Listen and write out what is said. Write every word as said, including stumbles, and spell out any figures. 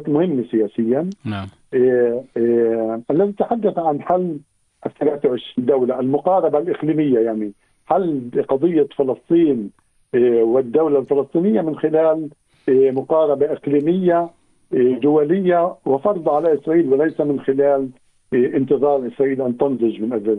وقت مهم سياسيا. نعم. إيه إيه الذي تحدث عن حل الثلاثة وعشرين دولة، المقاربة الإقليمية، يعني حل قضية فلسطين إيه والدولة الفلسطينية من خلال إيه مقاربة إقليمية إيه دولية وفرض على إسرائيل، وليس من خلال إيه انتظار إسرائيل أن تنضج من أجل